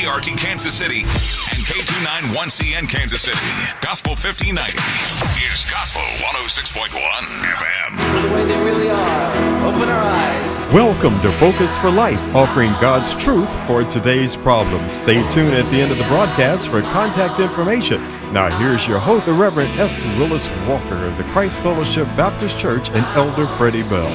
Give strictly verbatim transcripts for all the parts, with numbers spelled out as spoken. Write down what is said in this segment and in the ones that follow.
R T Kansas City and K two ninety-one C N Kansas City. Gospel fifteen ninety is Gospel one oh six point one F M. The way they really are. Open our eyes. Welcome to Focus for Life, offering God's truth for today's problems. Stay tuned at the end of the broadcast for contact information. Now here's your host, the Reverend S. Willis Walker of the Christ Fellowship Baptist Church and Elder Freddie Bell.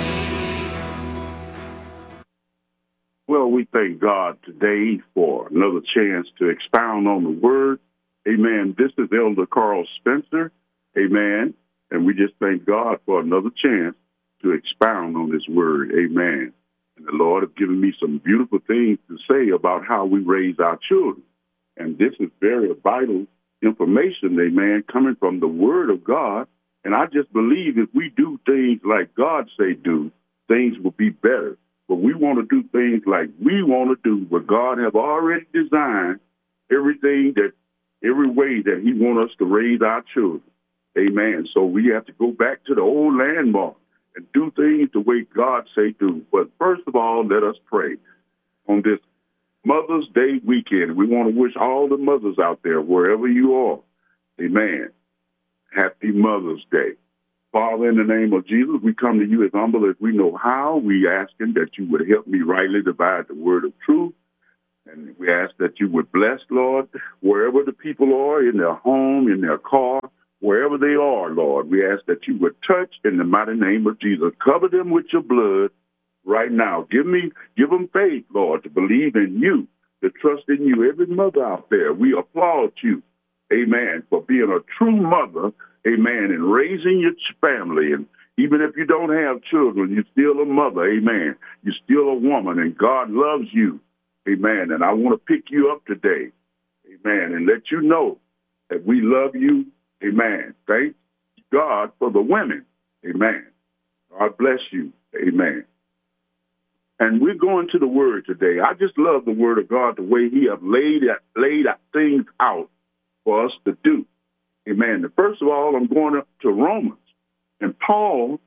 Well, we thank God today for another chance to expound on the Word. Amen. This is Elder Carl Spencer. Amen. And we just thank God for another chance to expound on this Word. Amen. And the Lord has given me some beautiful things to say about how we raise our children. And this is very vital information, amen, coming from the Word of God. And I just believe if we do things like God say do, things will be better. But we want to do things like we want to do, what God have already designed, everything that, every way that he wants us to raise our children. Amen. So we have to go back to the old landmark and do things the way God say do. But first of all, let us pray. On this Mother's Day weekend, we want to wish all the mothers out there, wherever you are, amen, happy Mother's Day. Father, in the name of Jesus, we come to you as humble as we know how. We asking that you would help me rightly divide the word of truth. And we ask that you would bless, Lord, wherever the people are, in their home, in their car, wherever they are, Lord. We ask that you would touch in the mighty name of Jesus. Cover them with your blood right now. Give me, give them faith, Lord, to believe in you, to trust in you. Every mother out there, we applaud you, amen, for being a true mother, amen, and raising your family. And even if you don't have children, you're still a mother, amen. You're still a woman, and God loves you, amen. And I want to pick you up today, amen, and let you know that we love you, amen. Thank God for the women, amen. God bless you, amen. And we're going to the Word today. I just love the Word of God, the way he have laid, laid things out for us to do. Amen. First of all, I'm going up to Romans. And Paul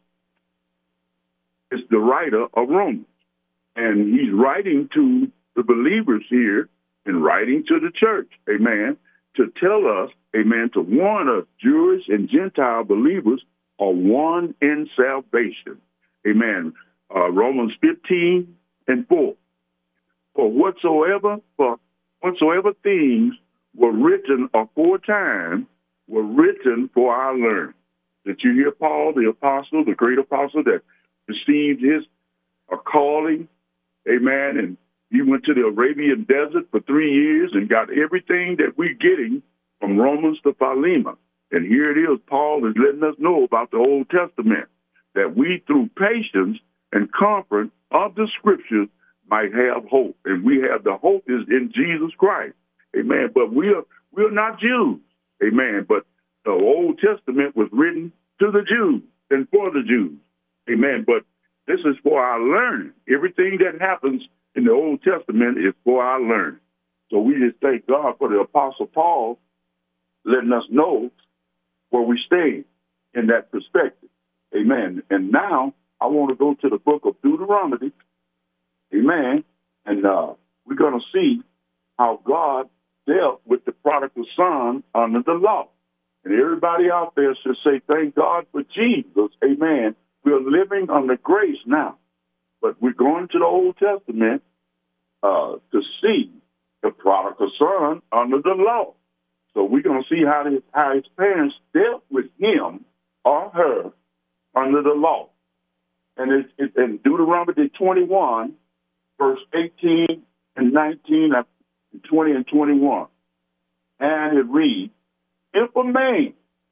is the writer of Romans. And he's writing to the believers here and writing to the church, amen, to tell us, amen, to warn us, Jewish and Gentile believers are one in salvation. Amen. Uh, Romans fifteen and four. For whatsoever, for whatsoever things were written aforetime were written for our learning. Did you hear Paul, the apostle, the great apostle that received his uh, calling? Amen. And he went to the Arabian desert for three years and got everything that we're getting from Romans to Philemon. And here it is, Paul is letting us know about the Old Testament, that we through patience and comfort of the scriptures might have hope. And we have the hope is in Jesus Christ. Amen. But we are we're not Jews. Amen. But the Old Testament was written to the Jews and for the Jews. Amen. But this is for our learning. Everything that happens in the Old Testament is for our learning. So we just thank God for the Apostle Paul letting us know where we stay in that perspective. Amen. And now I want to go to the book of Deuteronomy. Amen. And uh, we're going to see how God dealt with the prodigal son under the law. And everybody out there should say, thank God for Jesus. Amen. We're living under grace now. But we're going to the Old Testament uh, to see the prodigal son under the law. So we're going to see how his, how his parents dealt with him or her under the law. And it's, it's in Deuteronomy twenty-one, verse eighteen and nineteen, and twenty and twenty-one. And it reads, if a man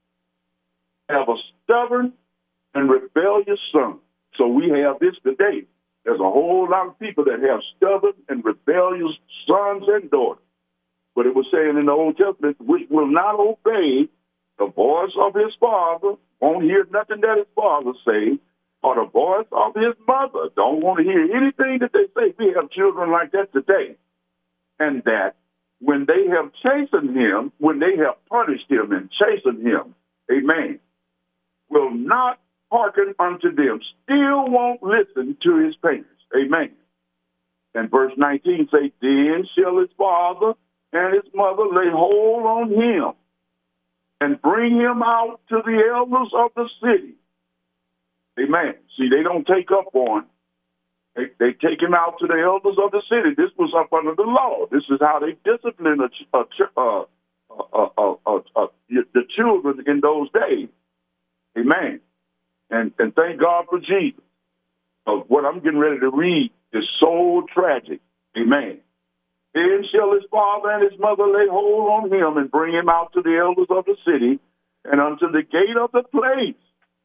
have a stubborn and rebellious son, so we have this today. There's a whole lot of people that have stubborn and rebellious sons and daughters. But it was saying in the Old Testament, which will not obey the voice of his father, won't hear nothing that his father say, or the voice of his mother, don't want to hear anything that they say. We have children like that today. And that when they have chastened him, when they have punished him and chastened him, amen, will not hearken unto them, still won't listen to his parents, amen. And verse nineteen say, then shall his father and his mother lay hold on him and bring him out to the elders of the city. Amen. See, they don't take up on him. They, they take him out to the elders of the city. This was up under the law. This is how they discipline a, a, uh, uh, uh, uh, uh, the children in those days. Amen. And, and thank God for Jesus. Uh, what I'm getting ready to read is so tragic. Amen. Then shall his father and his mother lay hold on him and bring him out to the elders of the city and unto the gate of the place.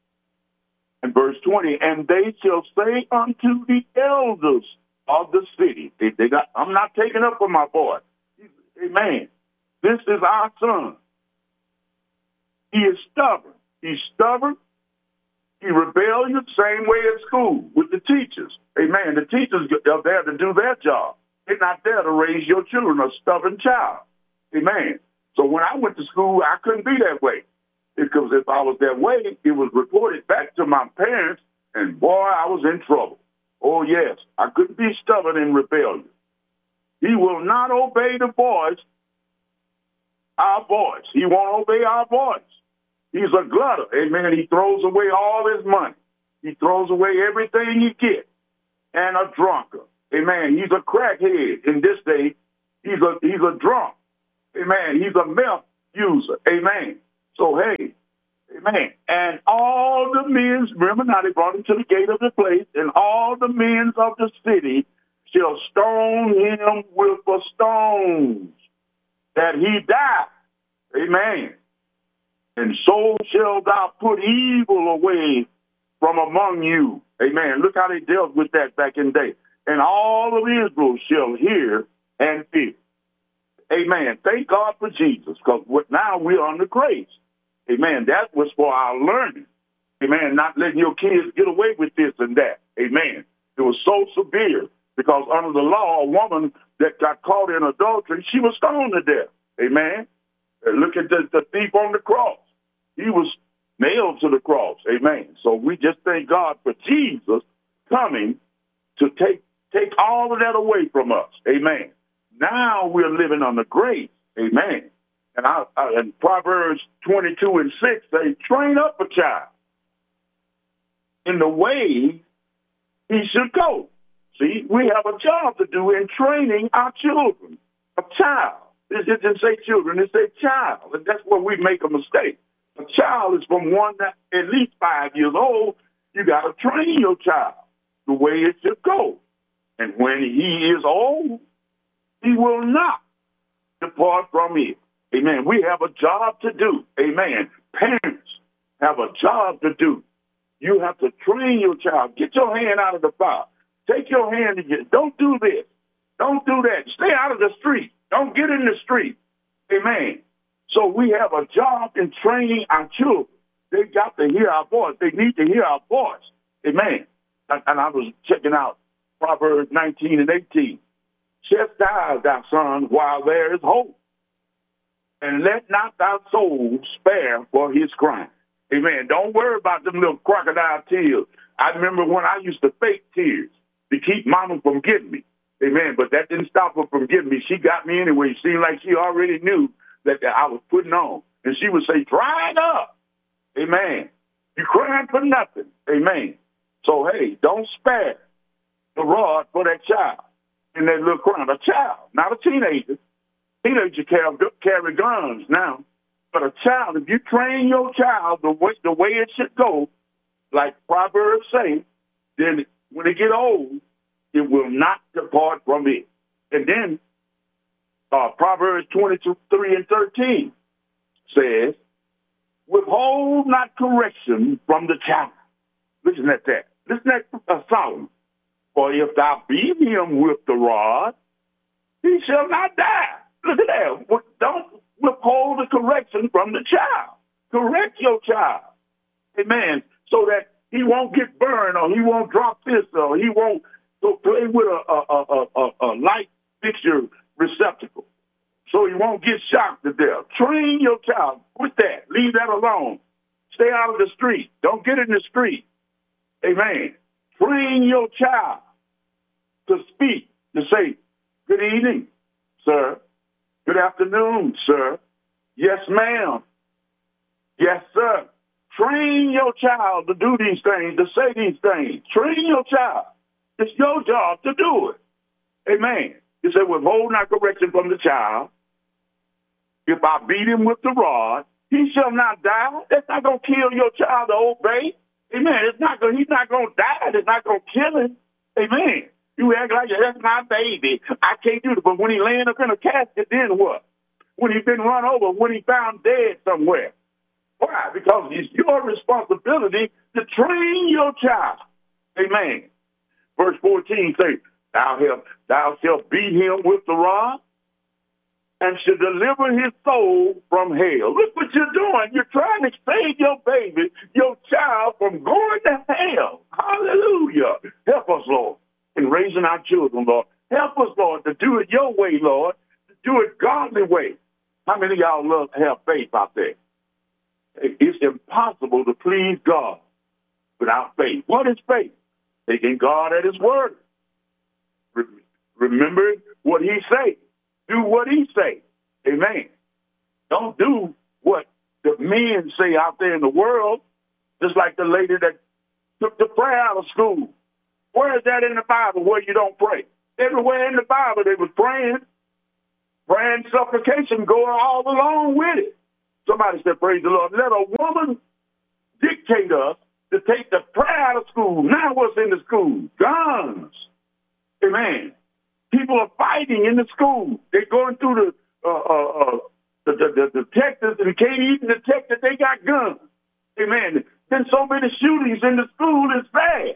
And verse twenty, and they shall say unto the elders of the city. They, they got, I'm not taking up for my boy. Amen. This is our son. He is stubborn. He's stubborn. He rebellious, same way at school with the teachers. Amen. The teachers are there to do their job. They're not there to raise your children, a stubborn child. Amen. So when I went to school, I couldn't be that way. Because if I was that way, it was reported back to my parents, and boy, I was in trouble. Oh, yes, I couldn't be stubborn and rebellious. He will not obey the voice, our voice. He won't obey our voice. He's a glutton. Amen. He throws away all his money. He throws away everything he gets. And a drunkard. Amen. He's a crackhead in this day. He's a he's a drunk. Amen. He's a meth user. Amen. So, hey, amen. And all the men, remember now they brought him to the gate of the place, and all the men of the city shall stone him with the stones, that he die. Amen. And so shall thou put evil away from among you. Amen. Look how they dealt with that back in the day. And all of Israel shall hear and fear. Amen. Thank God for Jesus, because now we're under grace. Amen. That was for our learning. Amen. Not letting your kids get away with this and that. Amen. It was so severe because under the law, a woman that got caught in adultery, she was stoned to death. Amen. And look at the, the thief on the cross. He was nailed to the cross. Amen. So we just thank God for Jesus coming to take take all of that away from us. Amen. Now we're living under grace. Amen. And I, I, and Proverbs twenty-two and six say, train up a child in the way he should go. See, we have a job to do in training our children. A child. It didn't say children, it said child. And that's where we make a mistake. A child is from one that at least five years old. You got to train your child the way it should go. And when he is old, he will not depart from it. Amen. We have a job to do. Amen. Parents have a job to do. You have to train your child. Get your hand out of the fire. Take your hand and get, don't do this. Don't do that. Stay out of the street. Don't get in the street. Amen. So we have a job in training our children. They got to hear our voice. They need to hear our voice. Amen. And, and I was checking out Proverbs nineteen and eighteen. Chastise thy son while there is hope, and let not thy soul spare for his crime. Amen. Don't worry about them little crocodile tears. I remember when I used to fake tears to keep mama from getting me. Amen. But that didn't stop her from getting me. She got me anyway. It seemed like she already knew that, that I was putting on. And she would say, dry it up. Amen. You crying for nothing. Amen. So, hey, don't spare the rod for that child in that little crime. A child, not a teenager. Teenagers carry, carry guns now. But a child, if you train your child the way, the way it should go, like Proverbs say, then when they get old, it will not depart from it. And then uh, Proverbs twenty-three and thirteen says, withhold not correction from the child. Listen at that. Listen at uh, Solomon. For if thou beat him with the rod, he shall not die. Look at that. Don't withhold the correction from the child. Correct your child. Amen. So that he won't get burned or he won't drop this or he won't go play with a, a, a, a, a light fixture receptacle. So he won't get shocked to death. Train your child with that. Leave that alone. Stay out of the street. Don't get in the street. Amen. Train your child to speak, to say, good evening, sir. Good afternoon, sir. Yes, ma'am. Yes, sir. Train your child to do these things, to say these things. Train your child. It's your job to do it. Amen. He said, withhold not correction from the child. If I beat him with the rod, he shall not die. That's not going to kill your child to obey. Amen. It's not going. He's not going to die. It's not going to kill him. Amen. You act like that's my baby. I can't do it. But when he laying up in a casket, then what? When he's been run over, when he found dead somewhere. Why? Because it's your responsibility to train your child. Amen. Verse fourteen says, Thou, have, thou shalt beat him with the rod and shall deliver his soul from hell. Look what you're doing. You're trying to save your baby, your child, from going to hell. Hallelujah. Help us, Lord, in raising our children, Lord. Help us, Lord, to do it your way, Lord, to do it godly way. How many of y'all love to have faith out there? It's impossible to please God without faith. What is faith? Taking God at his word. Remember what he say. Do what he say. Amen. Don't do what the men say out there in the world, just like the lady that took the prayer out of school. Where is that in the Bible where you don't pray? Everywhere in the Bible they was praying. Prayer and supplication go all along with it. Somebody said, praise the Lord. Let a woman dictate us to take the prayer out of school. Now what's in the school? Guns. Amen. People are fighting in the school. They're going through the, uh, uh, uh, the, the, the detectives and can't even detect that they got guns. Amen. There's so many shootings in the school, it's bad.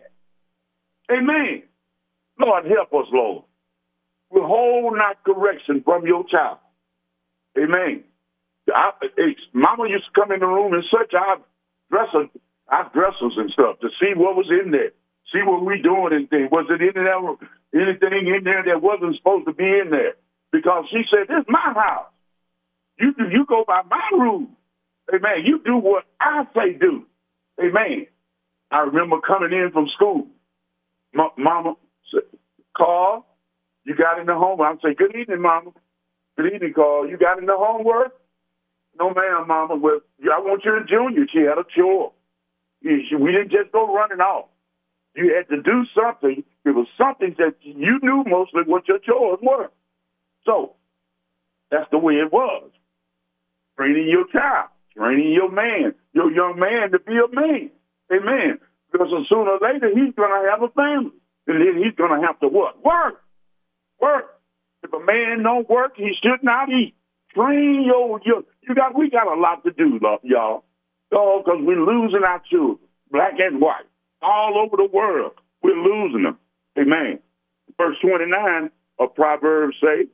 Amen. Lord, help us, Lord. Withhold not correction from your child. Amen. I, Mama used to come in the room and search our dresser, our dressers and stuff to see what was in there, see what we doing and things. Was it in there, anything in there that wasn't supposed to be in there? Because she said, "This is my house. You do, you go by my rules. Amen. You do what I say do." Amen. I remember coming in from school. M- Mama said, "Carl, you got in the homework." I say, "Good evening, Mama." "Good evening, Carl. You got in the homework?" "No, ma'am, Mama. Well, I want you in junior." She had a chore. We didn't just go running off. You had to do something. It was something that you knew mostly what your chores were. So that's the way it was. Training your child, training your man, your young man to be a man. Amen. Because sooner or later, he's going to have a family. And then he's going to have to what? Work. Work. If a man don't work, he should not eat. Train your, your you got, we got a lot to do, y'all. Oh, because we're losing our children, black and white, all over the world. We're losing them. Amen. Verse twenty-nine of Proverbs say,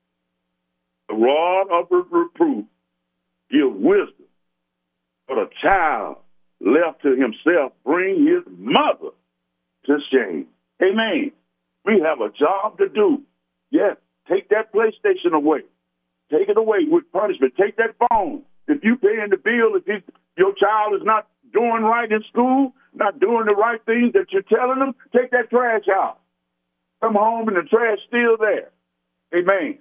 "The rod of reproof give wisdom, but a child left to himself bring his mother to shame." Amen. We have a job to do. Yes, take that PlayStation away. Take it away with punishment. Take that phone. If you paying the bill, if you, your child is not doing right in school, not doing the right things that you're telling them, take that trash out. Come home and the trash still there. Amen.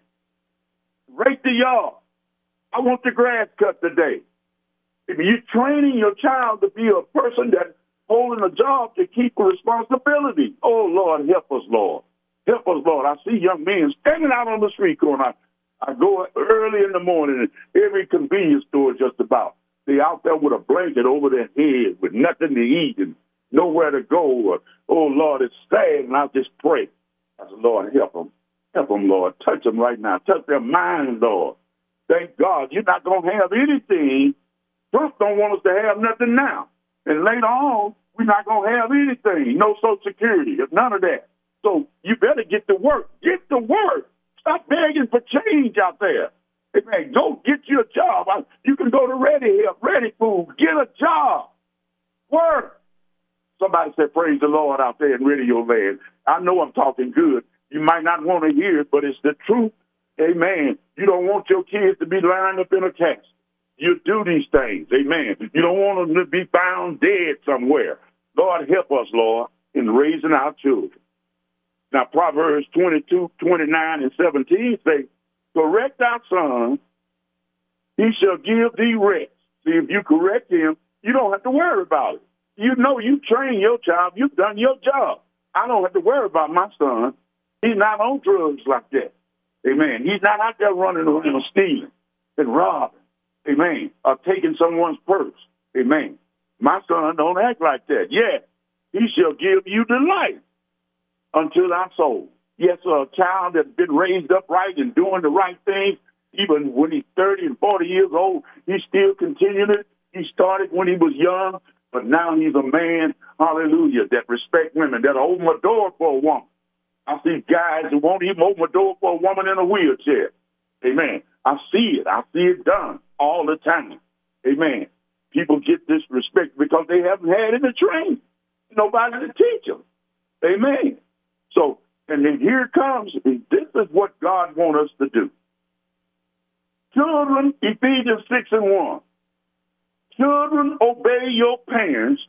Rake the yard. I want the grass cut today. If you're training your child to be a person that's holding a job to keep a responsibility. Oh, Lord, help us, Lord. Help us, Lord. I see young men standing out on the street corner. I go early in the morning and every convenience store just about. They out there with a blanket over their head with nothing to eat and nowhere to go. Oh, Lord, it's sad, and I just pray. I said, Lord, help them. Help them, Lord. Touch them right now. Touch their minds, Lord. Thank God you're not going to have anything. Trump don't want us to have nothing now. And later on, we're not going to have anything. No Social Security, none of that. So you better get to work. Get to work. Stop begging for change out there. Hey, man, go get you a job. You can go to Ready Help, Ready Food. Get a job. Work. Somebody said, praise the Lord out there in Radio Land. I know I'm talking good. You might not want to hear it, but it's the truth. Amen. You don't want your kids to be lined up in a casket. You do these things. Amen. You don't want them to be found dead somewhere. Lord, help us, Lord, in raising our children. Now, Proverbs twenty-two, twenty-nine, and seventeen say, correct our son, he shall give thee rest. See, if you correct him, you don't have to worry about it. You know you train your child. You've done your job. I don't have to worry about my son. He's not on drugs like that. Amen. He's not out there running around and stealing and robbing. Amen. Or taking someone's purse. Amen. My son don't act like that. Yeah, he shall give you delight unto thy soul. Yes, a child that's been raised up right and doing the right thing, even when he's thirty and forty years old, he's still continuing it. He started when he was young, but now he's a man, hallelujah, that respect women, that open a door for a woman. I see guys who won't even open a door for a woman in a wheelchair. Amen. I see it. I see it done all the time. Amen. People get disrespect because they haven't had any training. Nobody to teach them. Amen. So, and then here it comes. This is what God wants us to do. Children, Ephesians six and one. Children, obey your parents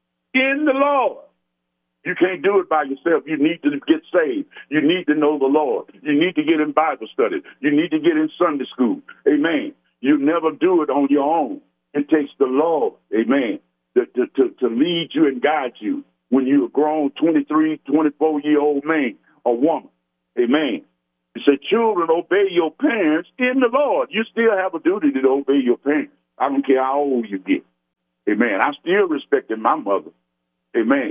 in the Lord. You can't do it by yourself. You need to get saved. You need to know the Lord. You need to get in Bible study. You need to get in Sunday school. Amen. You never do it on your own. It takes the Lord, amen, to, to, to, to lead you and guide you when you're a grown twenty-three, twenty-four-year-old man or woman. Amen. You say, children, obey your parents in the Lord. You still have a duty to obey your parents. I don't care how old you get. Amen. I still respected my mother. Amen.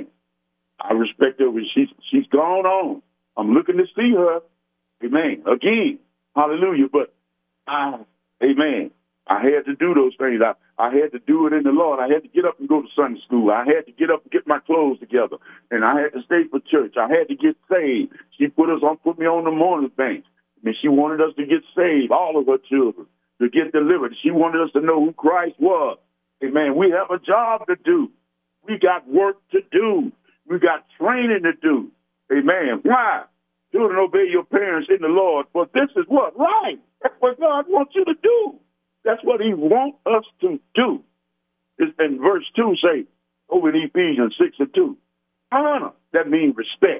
I respect her when she's, she's gone on. I'm looking to see her. Amen. Again. Hallelujah. But I, amen, I had to do those things. I, I had to do it in the Lord. I had to get up and go to Sunday school. I had to get up and get my clothes together. And I had to stay for church. I had to get saved. She put us on, put me on the morning bank. I mean, she wanted us to get saved, all of her children, to get delivered. She wanted us to know who Christ was. Amen. We have a job to do. We got work to do. We got training to do. Amen. Why? Children, obey your parents in the Lord, for this is what? Right. That's what God wants you to do. That's what he wants us to do. And verse two say, over in Ephesians six and two, honor, that means respect.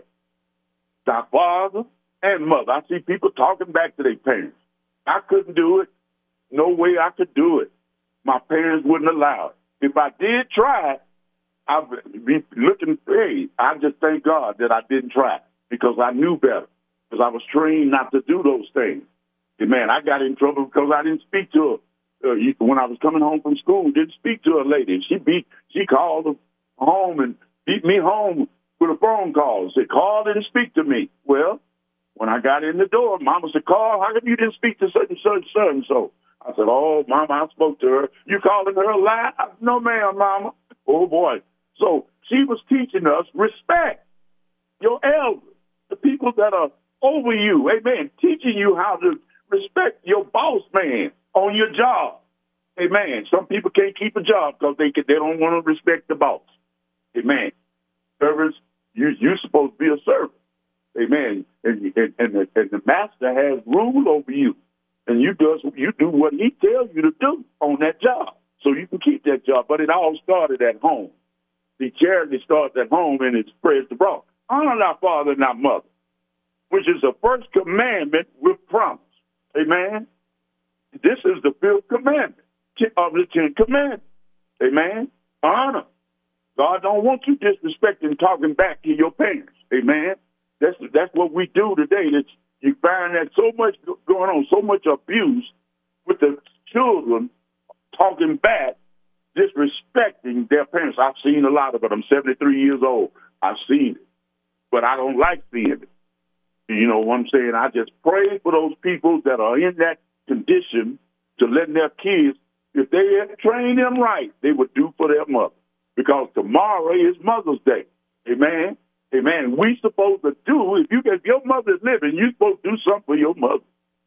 Thy father and mother. I see people talking back to their parents. I couldn't do it. No way I could do it. My parents wouldn't allow it. If I did try it, I'd be looking, hey, I just thank God that I didn't try because I knew better, because I was trained not to do those things. And man, I got in trouble because I didn't speak to her. Uh, when I was coming home from school, didn't speak to a lady. She beat, she called her home and beat me home with a phone call. Said, call didn't speak to me. Well, when I got in the door, Mama said, Carl, how come you didn't speak to such and such, so and so? I said, oh, Mama, I spoke to her. You calling her a lie? No, ma'am, Mama. Oh, boy. So she was teaching us respect your elders, the people that are over you. Amen. Teaching you how to respect your boss man on your job. Amen. Some people can't keep a job because they can, they don't want to respect the boss. Amen. Servants, you, you're supposed to be a servant. Amen. And, and, and, the, and the master has rule over you. And you, does, you do what he tells you to do on that job so you can keep that job. But it all started at home. The charity starts at home and it spreads abroad. Honor thy father and thy mother, which is the first commandment with promise. Amen. This is the fifth commandment of the Ten Commandments. Amen. Honor. God don't want you disrespecting, talking back to your parents. Amen. That's that's what we do today. That's, you find that so much going on, so much abuse with the children talking back, disrespecting their parents. I've seen a lot of it. I'm seventy-three years old. I've seen it, but I don't like seeing it. You know what I'm saying? I just pray for those people that are in that condition to let their kids, if they had trained them right, they would do for their mother. Because tomorrow is Mother's Day. Amen? Amen. We supposed to do, if you if your mother's living, you're supposed to do something for your mother.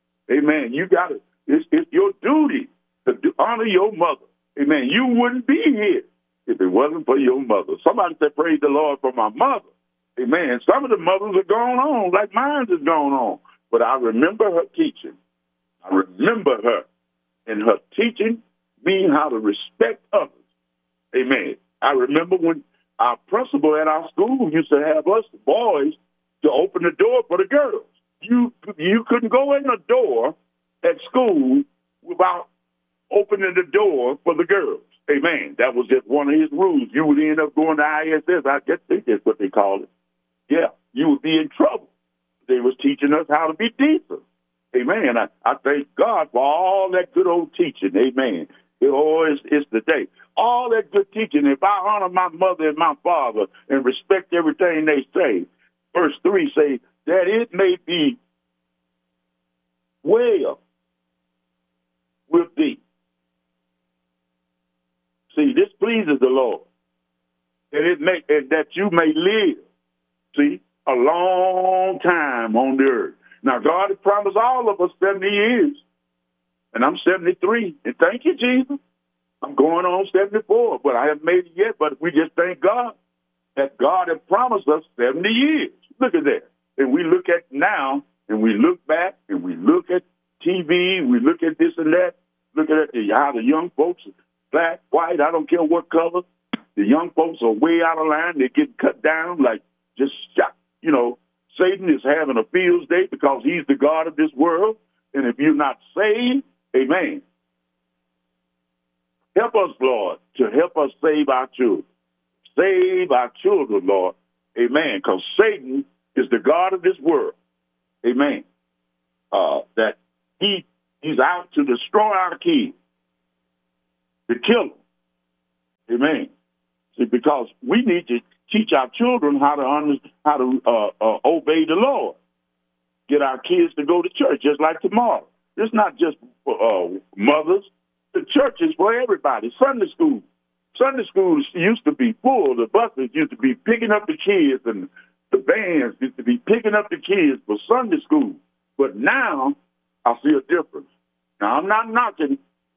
Amen. You got to, it's, it's your duty to do, honor your mother. Amen. You wouldn't be here if it wasn't for your mother. Somebody said, praise the Lord for my mother. Amen. Some of the mothers are going on like mine is going on. But I remember her teaching. I remember her and her teaching me how to respect others. Amen. I remember when our principal at our school used to have us boys to open the door for the girls. You you couldn't go in the door at school without opening the door for the girls. Amen. That was just one of his rules. You would end up going to I S S. I guess that's what they call it. Yeah, you would be in trouble. They was teaching us how to be decent. Amen. I, I thank God for all that good old teaching. Amen. Oh, it's, it's the day. All that good teaching. If I honor my mother and my father and respect everything they say, verse three say that it may be well with thee. See, this pleases the Lord, that it may, and that you may live, see, a long time on the earth. Now, God has promised all of us seventy years, and I'm seventy-three, and thank you, Jesus. I'm going on seventy-four, but I haven't made it yet, but we just thank God that God has promised us seventy years. Look at that. And we look at now, and we look back, and we look at T V, we look at this and that, look at the, how the young folks, black, white, I don't care what color, the young folks are way out of line. They're getting cut down like just shot. You know, Satan is having a field day because he's the God of this world. And if you're not saved, amen, help us, Lord, to help us save our children. Save our children, Lord, amen, because Satan is the God of this world, amen, uh, that he he's out to destroy our kids, to kill them, amen. See, because we need to teach our children how to under, how to uh, uh, obey the Lord. Get our kids to go to church just like tomorrow. It's not just for uh, mothers. The church is for everybody. Sunday school. Sunday schools used to be full. The buses used to be picking up the kids, and the bands used to be picking up the kids for Sunday school. But now I see a difference. Now, I'm not knocking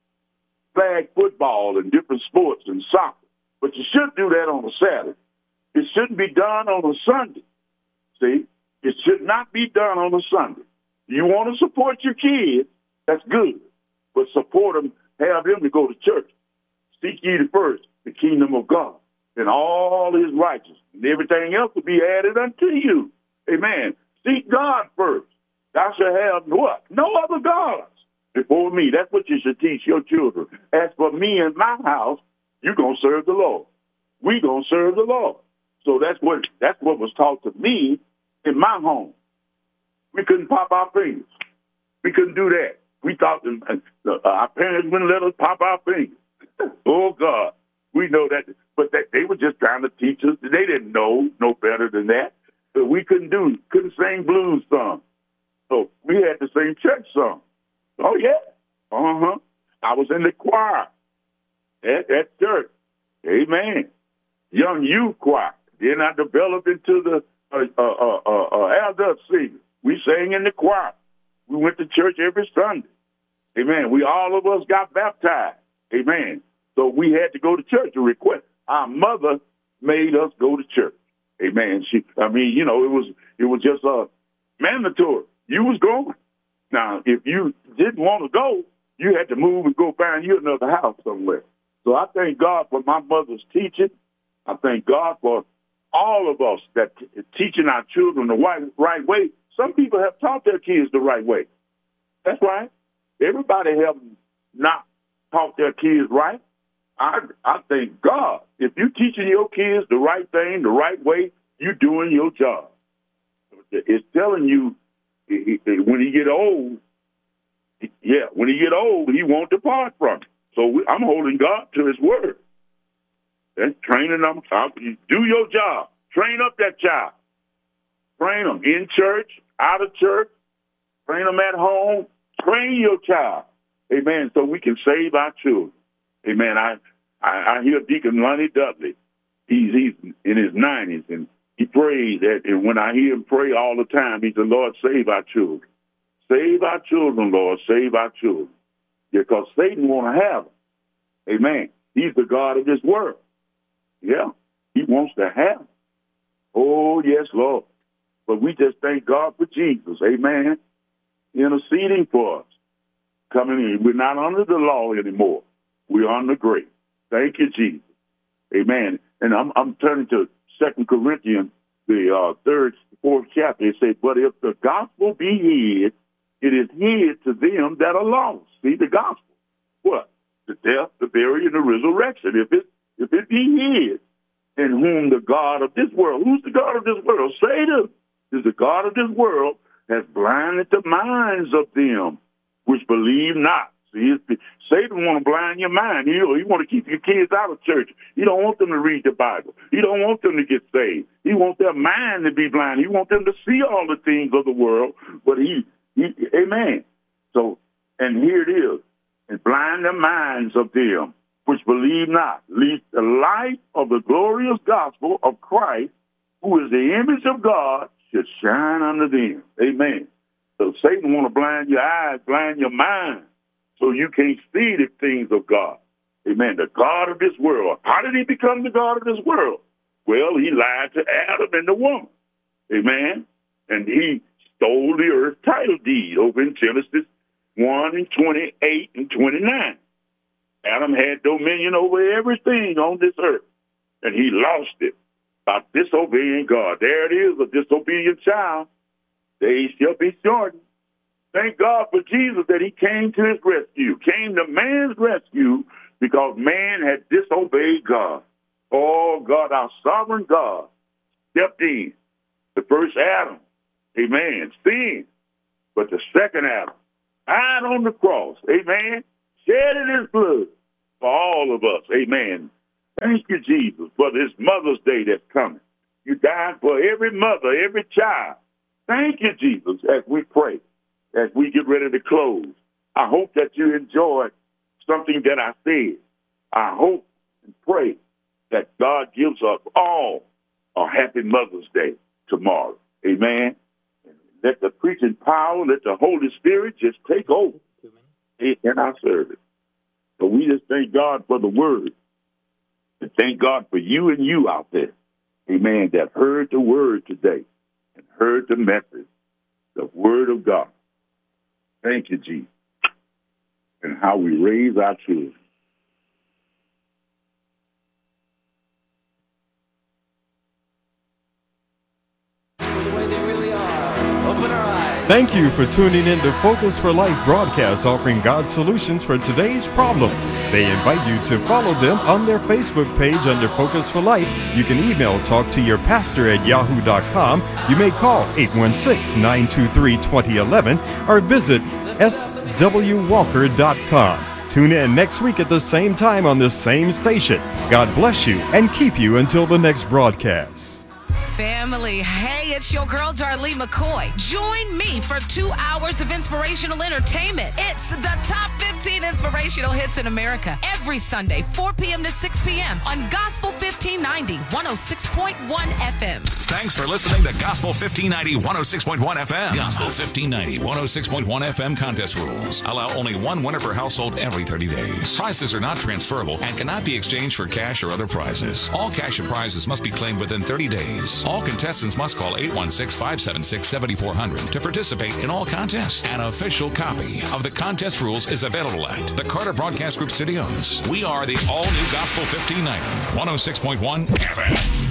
flag football and different sports and soccer, but you should do that on a Saturday. It shouldn't be done on a Sunday. See? It should not be done on a Sunday. You want to support your kids, that's good, but support them, have them to go to church. Seek ye the first, the kingdom of God, and all his righteousness, and everything else will be added unto you. Amen. Seek God first. Thou shalt have what? No other gods before me. That's what you should teach your children. As for me and my house, you're going to serve the Lord. We're going to serve the Lord. So that's what that's what was taught to me in my home. We couldn't pop our fingers. We couldn't do that. We thought that, uh, our parents wouldn't let us pop our fingers. Oh, God. We know that. But that, they were just trying to teach us. They didn't know no better than that. But we couldn't do, couldn't sing blues songs. So we had to sing church songs. Oh, yeah. Uh-huh. I was in the choir at, at church. Amen. Young youth choir. Then I developed into the uh, uh, uh, uh, uh, adult singer. We sang in the choir. We went to church every Sunday. Amen. We, all of us got baptized. Amen. So we had to go to church to request. Our mother made us go to church. Amen. She, I mean, you know, it was it was just uh, mandatory. You was going. Now, if you didn't want to go, you had to move and go find you another house somewhere. So I thank God for my mother's teaching. I thank God for all of us that t- teaching our children the right, right way. Some people have taught their kids the right way. That's right. Everybody have not taught their kids right. I I thank God. If you're teaching your kids the right thing, the right way, you're doing your job. It's telling you when he get old, yeah, when he get old, he won't depart from it. So we, I'm holding God to his word. That's training them. Do your job. Train up that child. Train them in church, out of church. Train them at home. Train your child. Amen. So we can save our children. Amen. I I, I hear Deacon Lonnie Dudley. He's he's in his nineties, and he prays that. And when I hear him pray all the time, he said, "Lord, save our children. Save our children, Lord. Save our children." Because Satan want to have them. Amen. He's the God of this world. Yeah, he wants to have them. Oh, yes, Lord. But we just thank God for Jesus. Amen. Interceding for us. Coming in. We're not under the law anymore. We're under grace. Thank you, Jesus. Amen. And I'm, I'm turning to Second Corinthians, the uh, third, fourth chapter. It says, but if the gospel be hid, it is hid to them that are lost. See, the gospel. What? The death, the burial, and the resurrection. If it, if it be hid, in whom the God of this world, who's the God of this world? Satan is the God of this world, has blinded the minds of them which believe not. See, it's, Satan want to blind your mind. He, he want to keep your kids out of church. He don't want them to read the Bible. He don't want them to get saved. He wants their mind to be blind. He wants them to see all the things of the world. But he, he amen. So, and here it is, and blind the minds of them which believe not, lest the light of the glorious gospel of Christ, who is the image of God, should shine unto them. Amen. So Satan want to blind your eyes, blind your mind, so you can't see the things of God. Amen. The God of this world. How did he become the God of this world? Well, he lied to Adam and the woman. Amen. And he stole the earth title deed over in Genesis one and twenty-eight and twenty-nine. Adam had dominion over everything on this earth, and he lost it by disobeying God. There it is, a disobedient child. Days shall be shortened. Thank God for Jesus that he came to his rescue, came to man's rescue because man had disobeyed God. Oh, God, our sovereign God, stepped in. The first Adam, amen, sinned. But the second Adam died on the cross, amen, shedding his blood for all of us, amen. Thank you, Jesus, for this Mother's Day that's coming. You died for every mother, every child. Thank you, Jesus, as we pray, as we get ready to close. I hope that you enjoyed something that I said. I hope and pray that God gives us all a happy Mother's Day tomorrow. Amen. And let the preaching power, let the Holy Spirit just take over in our service. So we just thank God for the word. And thank God for you and you out there, amen, that heard the word today and heard the message, the word of God. Thank you, Jesus. And how we raise our children. The way they really are. Open our eyes. Thank you for tuning in to Focus for Life broadcast, offering God's solutions for today's problems. They invite you to follow them on their Facebook page under Focus for Life. You can email talk to your pastor at yahoo dot com. You may call eight one six, nine two three, two zero one one or visit s w walker dot com. Tune in next week at the same time on this same station. God bless you and keep you until the next broadcast. Family, hey, it's your girl, Darlene McCoy. Join me for two hours of inspirational entertainment. It's the top fifteen inspirational hits in America every Sunday, four p.m. to six p.m. on Gospel fifteen ninety, one oh six point one F M. Thanks for listening to Gospel fifteen ninety, one oh six point one F M. Gospel fifteen ninety, one oh six point one F M contest rules. Allow only one winner per household every thirty days. Prizes are not transferable and cannot be exchanged for cash or other prizes. All cash and prizes must be claimed within thirty days. All contestants must call eight one six, five seven six, seven four zero zero to participate in all contests. An official copy of the contest rules is available at the Carter Broadcast Group Studios. We are the all-new Gospel fifteen ninety, one oh six point one F M.